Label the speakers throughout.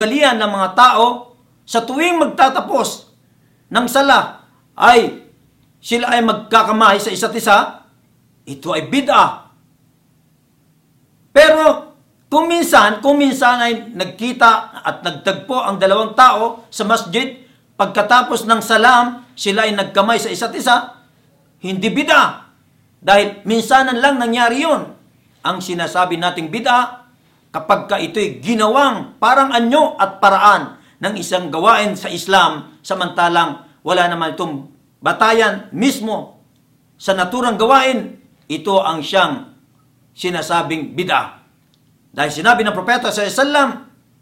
Speaker 1: Galian ng mga tao sa tuwing magtatapos ng sala ay sila ay magkakamay sa isa't isa, ito ay bid'ah. Pero kung minsan ay nagkita at nagtagpo ang dalawang tao sa masjid, pagkatapos ng salam, sila ay nagkamay sa isa't isa, hindi bid'ah. Dahil minsanan lang nangyari yun. Ang sinasabi nating bid'ah, kapag ka ito'y ginawang parang anyo at paraan ng isang gawain sa Islam, samantalang wala naman itong batayan mismo sa naturang gawain, ito ang siyang sinasabing bid'ah. Dahil sinabi ng propeta sallallahu alaihi wasallam,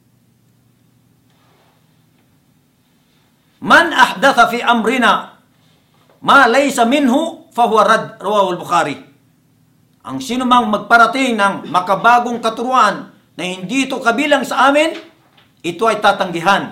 Speaker 1: "Man ahdatha fi amrina ma laysa minhu fahuwa rad," rawahu al-Bukhari. Ang sino mang magparating ng makabagong katuruan na hindi ito kabilang sa amin, ito ay tatanggihan.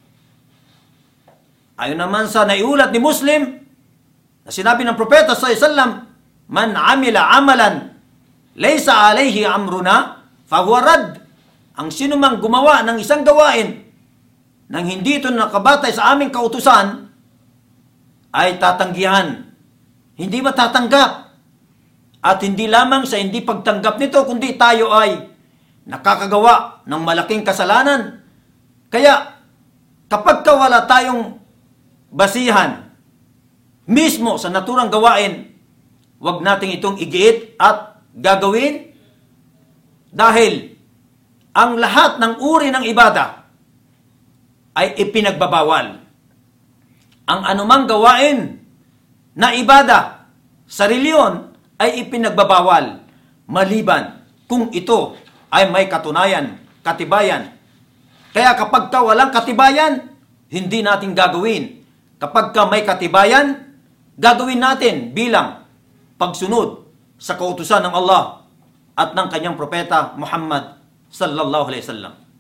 Speaker 1: Ayon naman sa naiulat ni Muslim, na sinabi ng propeta sallallahu alaihi wasallam, "Man amila amalan laysa alayhi amruna fahuwa rad." Ang sino mang gumawa ng isang gawain nang hindi ito nakabatay sa aming kautusan, ay tatanggihan. Hindi matatanggap. At hindi lamang sa hindi pagtanggap nito, kundi tayo ay nakakagawa ng malaking kasalanan. Kaya, kapag wala tayong basihan mismo sa naturang gawain, wag nating itong igiit at gagawin, dahil ang lahat ng uri ng ibada ay ipinagbabawal. Ang anumang gawain na ibada sa reliyon ay ipinagbabawal, maliban kung ito ay may katunayan, katibayan. Kaya kapag walang katibayan, hindi natin gagawin. Kapag may katibayan, gagawin natin bilang pagsunod sa kautusan ng Allah at ng kanyang propeta Muhammad sallallahu alaihi wasallam.